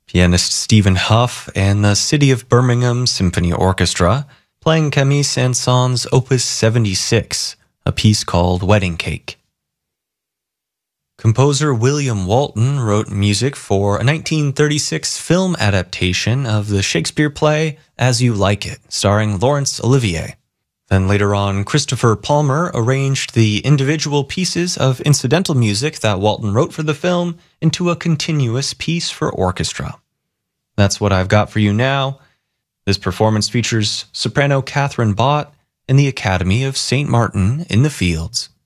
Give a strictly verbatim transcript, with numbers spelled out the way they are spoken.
pianist Stephen Huff and the City of Birmingham Symphony Orchestra, playing Camille Saint-Saëns' Opus seventy-six, a piece called Wedding Cake. Composer William Walton wrote music for a nineteen thirty-six film adaptation of the Shakespeare play As You Like It, starring Laurence Olivier. Then later on, Christopher Palmer arranged the individual pieces of incidental music that Walton wrote for the film into a continuous piece for orchestra. That's what I've got for you now. This performance features soprano Catherine Bott and the Academy of Saint Martin in the Fields.